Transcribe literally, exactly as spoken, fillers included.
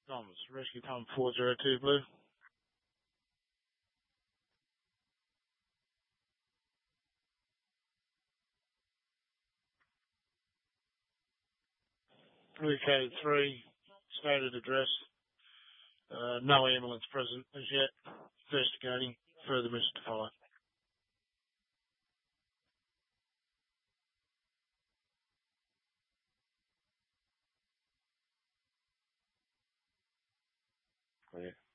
Comms, Rescue Pump four zero two Blue. Blue Code three, stated address. Uh, no ambulance present as yet. Investigating. Further mission to follow. Clear.